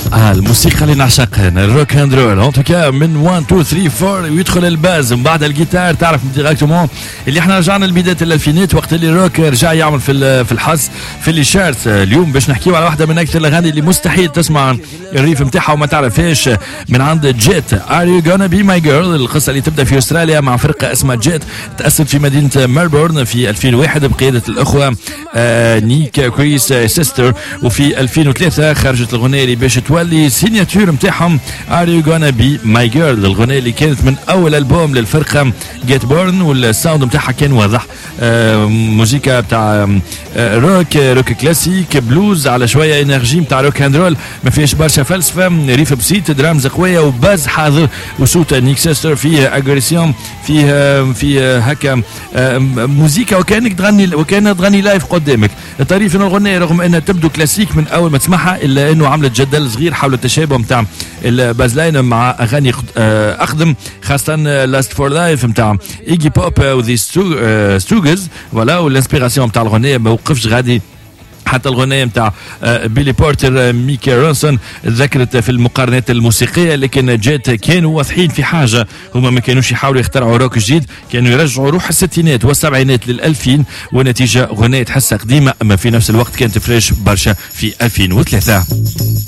الموسيقى اللي نعشقها الروك اند رول ان توكا من 1 2 3 4 ويدخل الباز ومن بعد الجيتار تعرف ديريكتومون اللي احنا رجعنا لبدايه الالفينات وقت اللي الروك رجع يعمل في الحظ في اللي شارت. اليوم باش نحكيو على واحده من اكثر الاغاني اللي مستحيل تسمع الريف نتاعها وما تعرفهاش من عند جيت. ار يو غانا بي ماي جيرل، القصه اللي تبدا في استراليا مع فرقه اسمها جيت تاسست في مدينه ميلبورن في 2001 بقياده الاخوه نيك كريس سيستر، وفي 2003 خرجت الغنيه اللي باش تولي سيناتور نتاعهم ار يو غانا بي ماي جيرل، الغنيه اللي كانت من اول البوم للفرقه جيت بورن، والساوند نتاعها كان واضح موسيقى بتاع روك كلاسيك بلوز على شويه انرجي بتاع روك اند رول، ما فيهاش برشا فلسفه، ريف بسيط درامز قويه وباز حاضر، وصوت نيك سيستر فيه اجريسيون، فيه هكا موسيقى وكانك تغني لايف قدامك. الطريف ان الغنيه رغم انها تبدو كلاسيك من اول ما تسمعها الا انه عملت جدل صغير حول التشابه نتاع البازلاين مع اغاني اقدم، خاصه لاست فور لايف نتاع ايجي بوب وذي ستوغز فوالا، والانسبيراسيون نتاع الغنيه ما وقفش غادي حتى الغنية متاع بيلي بورتر ميكي رونسون ذكرت في المقارنات الموسيقية، لكن جيت كانوا واضحين في حاجة، هما ما كانوش يحاولوا يخترعوا روك جديد، كانوا يرجعوا روح الستينات والسبعينات لل2000، ونتيجة غنية تحسها قديمة أما في نفس الوقت كانت فريش برشا في 2003.